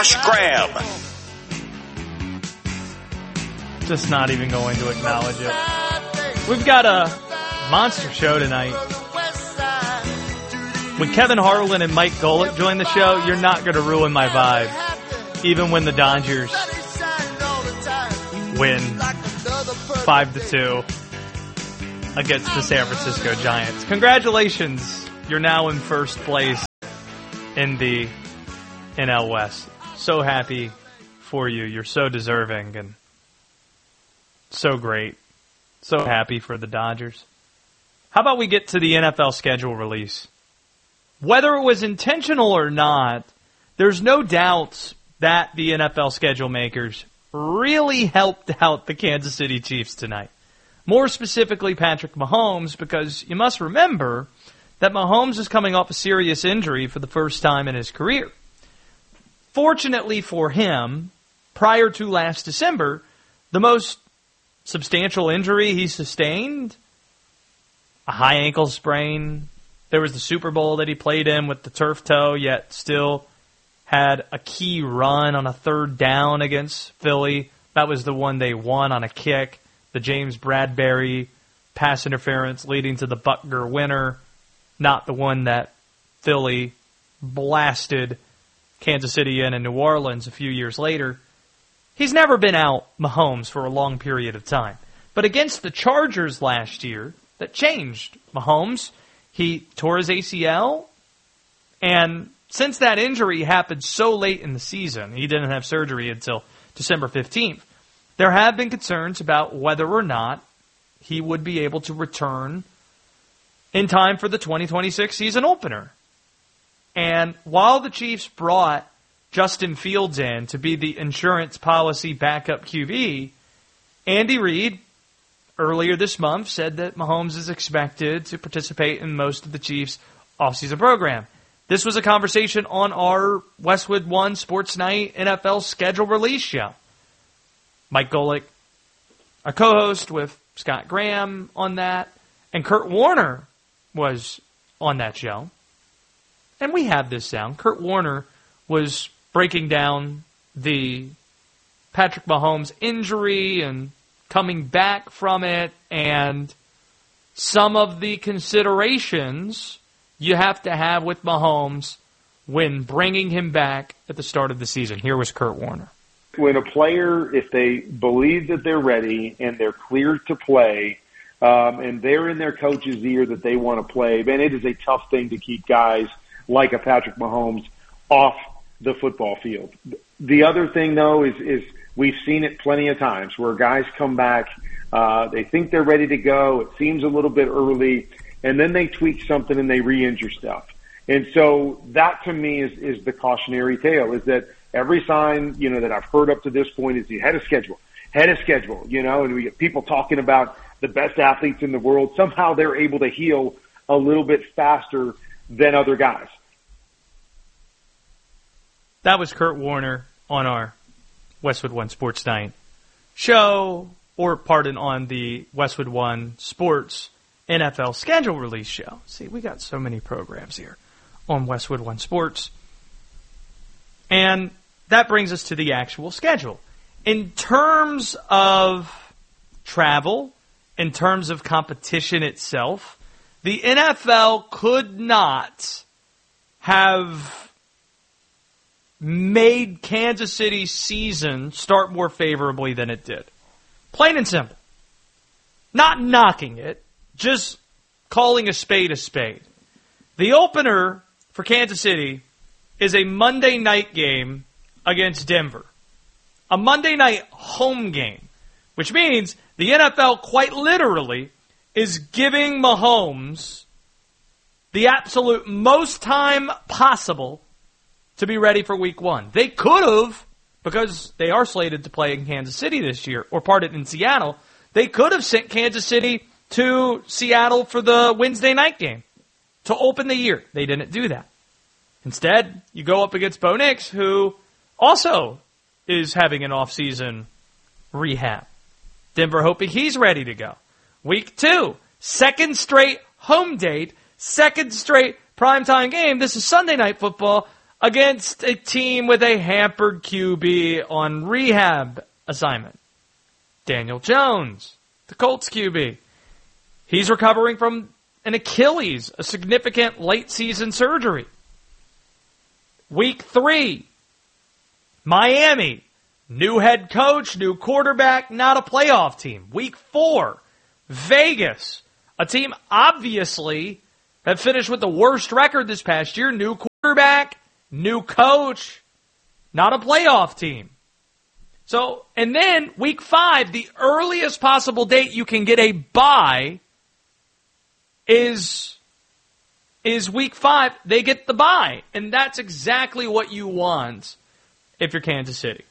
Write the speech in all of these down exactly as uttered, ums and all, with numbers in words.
Josh Graham. Just not even going to acknowledge it. We've got a monster show tonight. When Kevin Harlan and Mike Golick join the show, you're not going to ruin my vibe. Even when the Dodgers win five to two against the San Francisco Giants. Congratulations. You're now in first place in the N L West. So happy for you. You're so deserving and so great. So happy for the Dodgers. How about we get to the N F L schedule release? Whether it was intentional or not, there's no doubt that the N F L schedule makers really helped out the Kansas City Chiefs tonight. More specifically, Patrick Mahomes, because you must remember that Mahomes is coming off a serious injury for the first time in his career. Fortunately for him, prior to last December, the most substantial injury he sustained, a high ankle sprain. There was the Super Bowl that he played in with the turf toe, yet still had a key run on a third down against Philly. That was the one they won on a kick. The James Bradbury pass interference leading to the Butker winner, not the one that Philly blasted Kansas City in and New Orleans a few years later. He's never been out, Mahomes, for a long period of time. But against the Chargers last year, that changed Mahomes. He tore his A C L, and since that injury happened so late in the season, he didn't have surgery until December fifteenth, there have been concerns about whether or not he would be able to return in time for the twenty twenty-six season opener. And while the Chiefs brought Justin Fields in to be the insurance policy backup Q B, Andy Reid earlier this month said that Mahomes is expected to participate in most of the Chiefs' offseason program. This was a conversation on our Westwood One Sports Night N F L schedule release show. Mike Golick, our co-host with Scott Graham on that, and Kurt Warner was on that show. And we have this sound. Kurt Warner was breaking down the Patrick Mahomes injury and coming back from it and some of the considerations you have to have with Mahomes when bringing him back at the start of the season. Here was Kurt Warner. When a player, if they believe that they're ready and they're cleared to play, um, and they're in their coach's ear that they want to play, man, it is a tough thing to keep guys like a Patrick Mahomes off the football field. The other thing, though, is, is we've seen it plenty of times where guys come back, uh, they think they're ready to go, it seems a little bit early, and then they tweak something and they re-injure stuff. And so that, to me, is, is the cautionary tale, is that every sign, you know, that I've heard up to this point is he had a schedule, had a schedule, you know, and we get people talking about the best athletes in the world. Somehow they're able to heal a little bit faster than other guys. That was Kurt Warner on our Westwood One Sports Night show, or pardon, on the Westwood One Sports N F L schedule release show. See, we got so many programs here on Westwood One Sports. And that brings us to the actual schedule. In terms of travel, in terms of competition itself, the N F L could not have made Kansas City's season start more favorably than it did. Plain and simple. Not knocking it, just calling a spade a spade. The opener for Kansas City is a Monday night game against Denver. A Monday night home game, which means the N F L quite literally is giving Mahomes the absolute most time possible to be ready for week one. They could have, because they are slated to play in Kansas City this year, or pardon, in Seattle, they could have sent Kansas City to Seattle for the Wednesday night game to open the year. They didn't do that. Instead, you go up against Bo Nix, who also is having an off-season rehab. Denver hoping he's ready to go. Week two, second straight home date, second straight primetime game. This is Sunday Night Football against a team with a hampered Q B on rehab assignment. Daniel Jones, the Colts Q B. He's recovering from an Achilles, a significant late-season surgery. Week three, Miami, new head coach, new quarterback, not a playoff team. Week four, Vegas, a team obviously that finished with the worst record this past year, new quarterback, new coach, not a playoff team. So, and then week five, the earliest possible date you can get a bye is, is week five. They get the bye. And that's exactly what you want if you're Kansas City.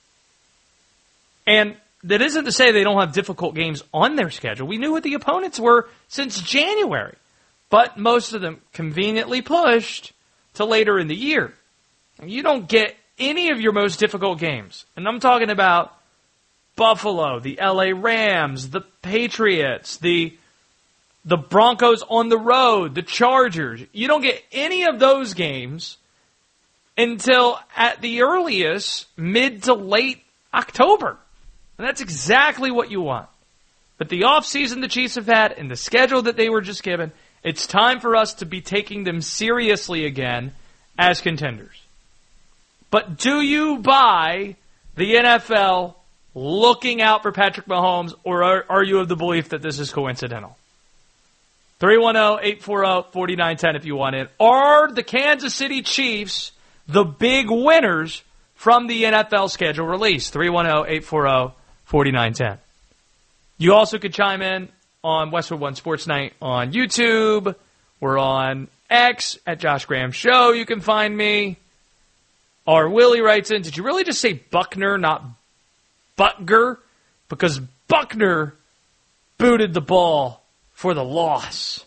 And that isn't to say they don't have difficult games on their schedule. We knew what the opponents were since January. But most of them conveniently pushed to later in the year. You don't get any of your most difficult games. And I'm talking about Buffalo, the L A Rams, the Patriots, the the Broncos on the road, the Chargers. You don't get any of those games until at the earliest mid to late October. And that's exactly what you want. But the offseason the Chiefs have had and the schedule that they were just given, it's time for us to be taking them seriously again as contenders. But do you buy the N F L looking out for Patrick Mahomes, or are, are you of the belief that this is coincidental? three one zero, eight four zero, four nine one zero if you want it. Are the Kansas City Chiefs the big winners from the N F L schedule release? three one zero, eight four zero, four nine one zero. You also could chime in on Westwood One Sports Night on YouTube. We're on X at Josh Graham Show. You can find me. Or Willie writes in, did you really just say Buckner, not Butker? Because Buckner booted the ball for the loss.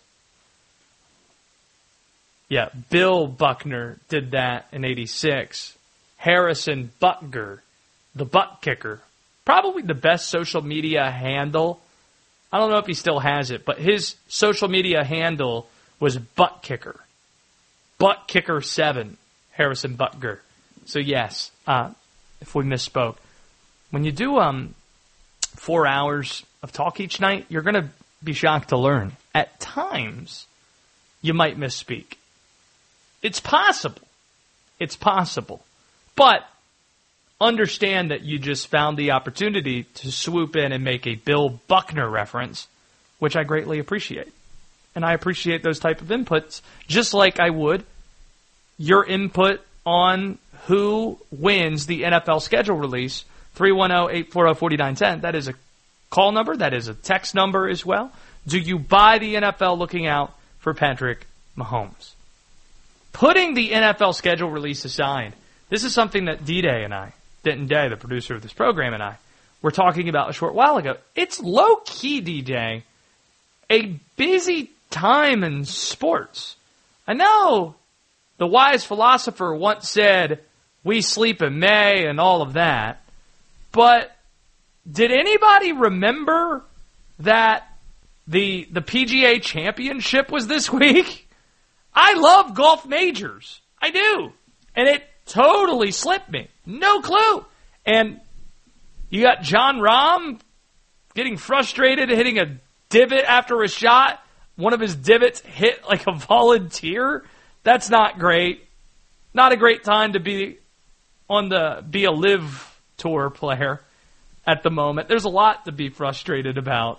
Yeah, Bill Buckner did that in eighty-six. Harrison Butker, the butt kicker. Probably the best social media handle. I don't know if he still has it, but his social media handle was Butt Kicker. Butt Kicker seven, Harrison Butker. So yes, uh, if we misspoke. When you do um, four hours of talk each night, you're going to be shocked to learn. At times, you might misspeak. It's possible. It's possible. But understand that you just found the opportunity to swoop in and make a Bill Buckner reference, which I greatly appreciate. And I appreciate those type of inputs, just like I would your input on who wins the N F L schedule release. three one zero, eight four zero, four nine one zero. That is a call number. That is a text number as well. Do you buy the N F L looking out for Patrick Mahomes? Putting the N F L schedule release aside, this is something that D-Day and I, Denton Day, the producer of this program, and I were talking about a short while ago. It's low-key, D-Day, a busy time in sports. I know the wise philosopher once said, we sleep in May and all of that, but did anybody remember that the the P G A Championship was this week? I love golf majors. I do. And it totally slipped me. No clue. And you got John Rahm getting frustrated, hitting a divot after a shot. One of his divots hit like a volunteer. That's not great. Not a great time to be on the be a live tour player at the moment. There's a lot to be frustrated about.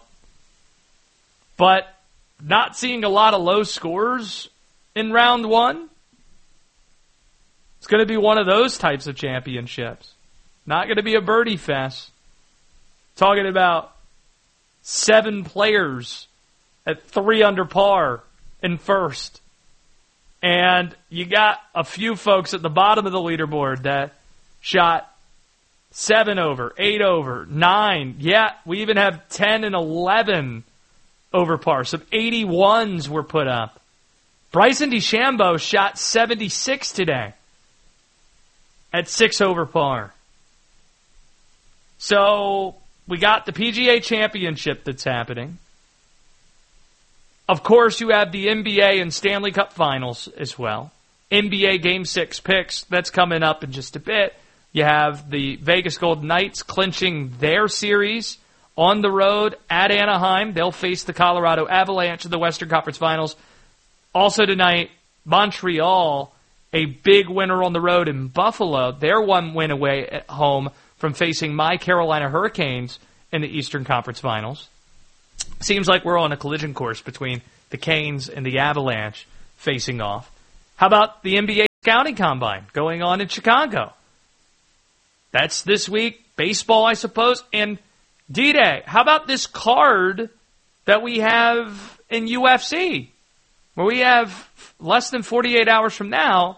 But not seeing a lot of low scores in round one. It's going to be one of those types of championships. Not going to be a birdie fest. Talking about seven players at three under par in first. And you got a few folks at the bottom of the leaderboard that shot seven over, eight over, nine. Yeah, we even have ten and eleven over par. Some eighty-ones were put up. Bryson DeChambeau shot seventy-six today at six over par. So we got the P G A Championship that's happening. Of course, you have the N B A and Stanley Cup Finals as well. N B A Game six picks. That's coming up in just a bit. You have the Vegas Golden Knights clinching their series on the road at Anaheim. They'll face the Colorado Avalanche in the Western Conference Finals. Also tonight, Montreal, a big winner on the road in Buffalo. They're one win away at home from facing my Carolina Hurricanes in the Eastern Conference Finals. Seems like we're on a collision course between the Canes and the Avalanche facing off. How about the N B A Scouting Combine going on in Chicago? That's this week. Baseball, I suppose. And D-Day. How about this card that we have in U F C? Where we have less than forty-eight hours from now,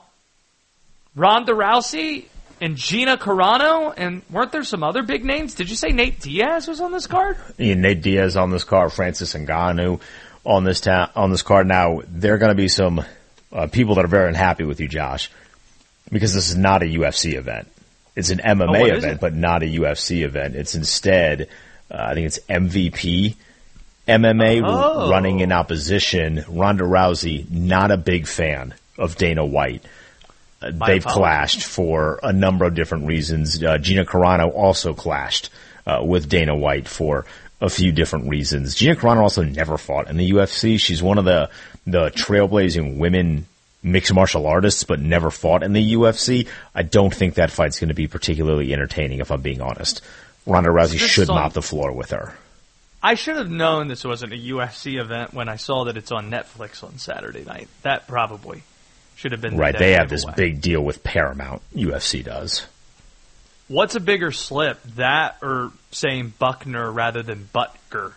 Ronda Rousey and Gina Carano, and weren't there some other big names? Did you say Nate Diaz was on this card? Yeah, Nate Diaz on this card, Francis Ngannou on this ta- on this card. Now, there are going to be some uh, people that are very unhappy with you, Josh, because this is not a U F C event. It's an M M A oh, event, but not a U F C event. It's instead, uh, I think it's M V P M M A oh. running in opposition. Ronda Rousey, not a big fan of Dana White. Uh, they've clashed for a number of different reasons. Uh, Gina Carano also clashed uh, with Dana White for a few different reasons. Gina Carano also never fought in the U F C. She's one of the, the trailblazing women mixed martial artists, but never fought in the U F C. I don't think that fight's going to be particularly entertaining, if I'm being honest. Ronda Rousey should mop the floor with her. I should have known this wasn't a U F C event when I saw that it's on Netflix on Saturday night. That probably should have been the right. They have giveaway. this big deal with Paramount. U F C does. What's a bigger slip, that or saying Buckner rather than Butker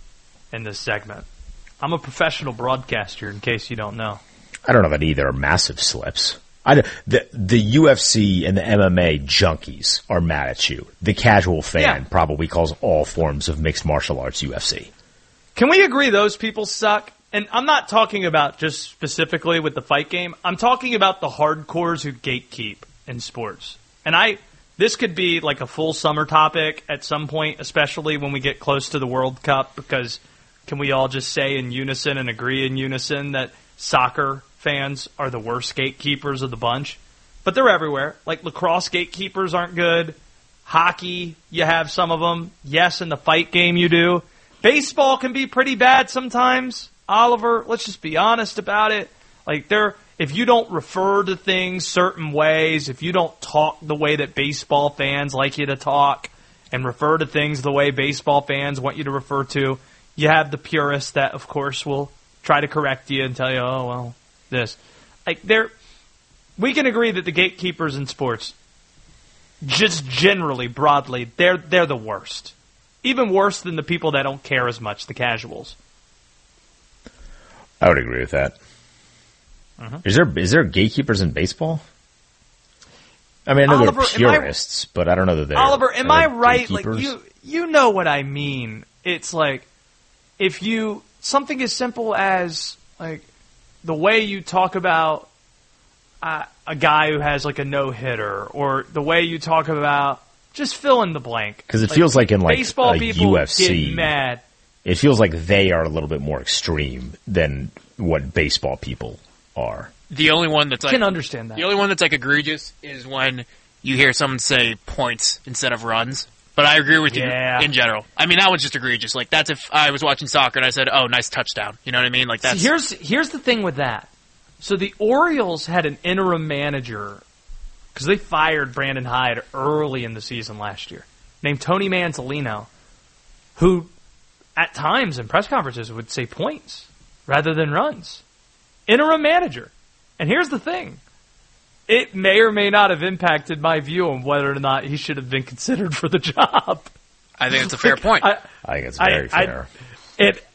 in this segment? I'm a professional broadcaster, in case you don't know. I don't know that either are massive slips. I, the, the U F C and the M M A junkies are mad at you. The casual fan yeah. probably calls all forms of mixed martial arts U F C. Can we agree those people suck? And I'm not talking about just specifically with the fight game. I'm talking about the hardcores who gatekeep in sports. And I, this could be like a full summer topic at some point, especially when we get close to the World Cup, because can we all just say in unison and agree in unison that soccer fans are the worst gatekeepers of the bunch? But they're everywhere. Like lacrosse gatekeepers aren't good. Hockey, you have some of them. Yes, in the fight game you do. Baseball can be pretty bad sometimes. Oliver, let's just be honest about it. Like they're, if you don't refer to things certain ways, if you don't talk the way that baseball fans like you to talk and refer to things the way baseball fans want you to refer to, you have the purists that, of course, will try to correct you and tell you, oh, well, this. Like, they're, we can agree that the gatekeepers in sports, just generally, broadly, they're they're the worst. Even worse than the people that don't care as much, the casuals. I would agree with that. Uh-huh. Is there is there gatekeepers in baseball? I mean, I know Oliver, they're purists, I, but I don't know that they're. Oliver, am I right? Like gatekeepers? you, you know what I mean. It's like if you something as simple as like the way you talk about uh, a guy who has like a no hitter, or the way you talk about just fill in the blank. Because it like, feels like in like baseball a people U F C, get mad. It feels like they are a little bit more extreme than what baseball people are. The only one that's like, I can understand that. The only one that's like egregious is when you hear someone say points instead of runs. But I agree with yeah. you in general. I mean, that one's just egregious. Like that's if I was watching soccer and I said, "Oh, nice touchdown." You know what I mean? Like that's See, here's here's the thing with that. So the Orioles had an interim manager because they fired Brandon Hyde early in the season last year, named Tony Manzolino, who at times in press conferences would say points rather than runs. Interim manager. And here's the thing. It may or may not have impacted my view on whether or not he should have been considered for the job. I think it's a fair point. I, I think it's very I, fair. I, it,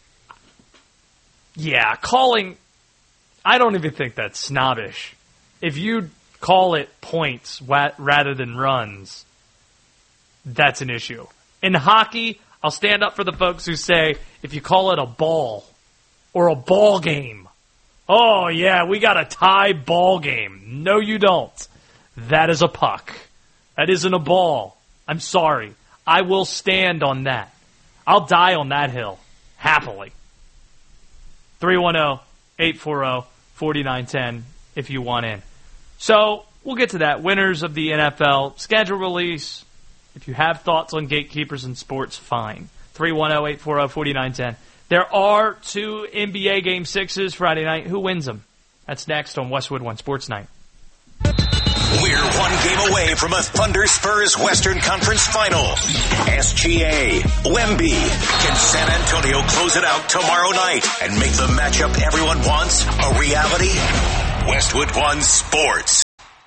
yeah, calling, I don't even think that's snobbish. If you call it points rather than runs, that's an issue. In hockey, I'll stand up for the folks who say, if you call it a ball or a ball game, oh, yeah, we got a tie ball game. No, you don't. That is a puck. That isn't a ball. I'm sorry. I will stand on that. I'll die on that hill. Happily. three one zero, eight four zero, four nine one zero if you want in. So we'll get to that. Winners of the N F L schedule release. If you have thoughts on gatekeepers in sports, fine. three one zero, eight four zero, four nine one zero. There are two N B A Game sixes Friday night. Who wins them? That's next on Westwood One Sports Night. We're one game away from a Thunder Spurs Western Conference Final. S G A, Wemby. Can San Antonio close it out tomorrow night and make the matchup everyone wants a reality? Westwood One Sports.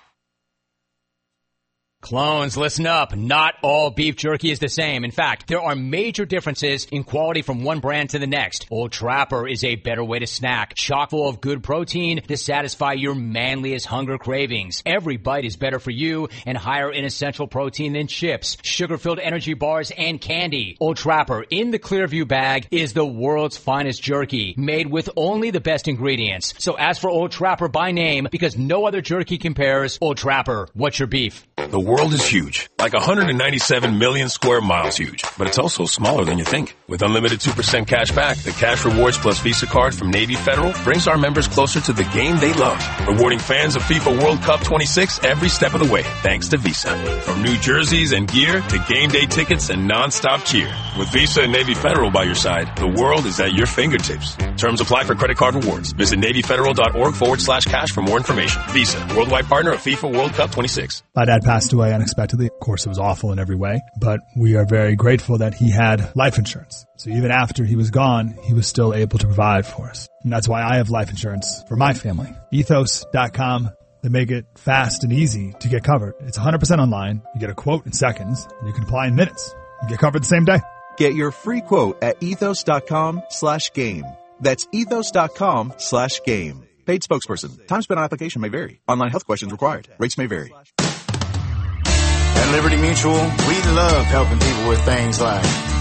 Clones, listen up. Not all beef jerky is the same. In fact, there are major differences in quality from one brand to the next. Old Trapper is a better way to snack, chock full of good protein to satisfy your manliest hunger cravings. Every bite is better for you and higher in essential protein than chips, sugar-filled energy bars, and candy. Old Trapper in the Clearview bag is the world's finest jerky, made with only the best ingredients. So ask for Old Trapper by name because no other jerky compares. Old Trapper, what's your beef? The world is huge, like one hundred ninety-seven million square miles huge, but it's also smaller than you think. With unlimited two percent cash back, the Cash Rewards Plus Visa card from Navy Federal brings our members closer to the game they love, rewarding fans of FIFA World Cup twenty-six every step of the way, thanks to Visa. From new jerseys and gear to game day tickets and non-stop cheer. With Visa and Navy Federal by your side, the world is at your fingertips. Terms apply for credit card rewards. Visit NavyFederal.org forward slash cash for more information. Visa, worldwide partner of FIFA World Cup twenty-six. My dad passed away unexpectedly. Of course, it was awful in every way, but we are very grateful that he had life insurance. So even after he was gone, he was still able to provide for us. And that's why I have life insurance for my family. Ethos dot com. They make it fast and easy to get covered. It's one hundred percent online. You get a quote in seconds, and you can apply in minutes. You get covered the same day. Get your free quote at ethos.com slash game. That's ethos.com slash game. Paid spokesperson. Time spent on application may vary. Online health questions required. Rates may vary. At Liberty Mutual, we love helping people with things like